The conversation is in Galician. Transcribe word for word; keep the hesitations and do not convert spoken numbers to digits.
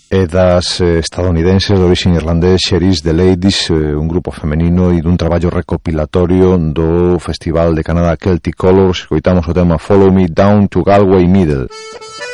e das eh, estadounidenses de orixe irlandés Cherise the Ladies, eh, un grupo femenino, e dun traballo recopilatorio do Festival de Canadá Celtic Colors. Escoitamos o tema Follow Me Down to Galway Middle.